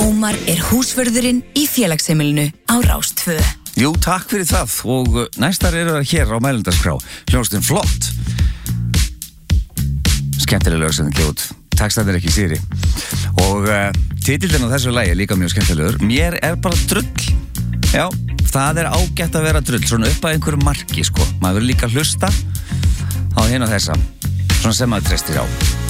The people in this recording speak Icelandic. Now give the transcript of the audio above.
Ómar húsvörðurinn í félagsheimilinu á Rás 2. Jú, takk fyrir það og næstar eru það hér á mælendaskrá. Hljómsveitin Flott. Skemmtileg lög sem þið út. Textarnir ekki síðri. Og titillinn á þessu lagi er líka mjög skemmtilegur. Mér bara drull. Já, það ágætt að vera drull. Svona upp að einhverju marki, sko. Maður verður líka hlusta á hina þessa. Svona sem maður treystir á.